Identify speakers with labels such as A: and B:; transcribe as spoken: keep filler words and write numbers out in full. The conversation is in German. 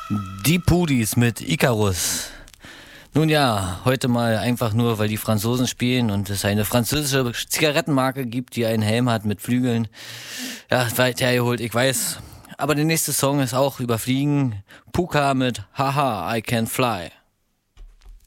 A: Die Pudis mit Icarus. Nun ja, heute mal einfach nur, weil die Franzosen spielen und es eine französische Zigarettenmarke gibt, die einen Helm hat mit Flügeln. Ja, weit hergeholt, ich weiß. Aber der nächste Song ist auch über Fliegen. Puka mit Haha, I Can Fly.